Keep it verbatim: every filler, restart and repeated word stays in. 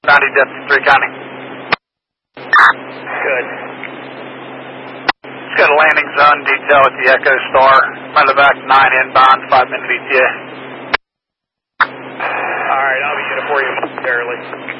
ninety, Deputy three County. Good. Just got a landing zone detail at the Echo Star. Medevac nine inbound, five minute E T A. All right, I'll be in it for you momentarily.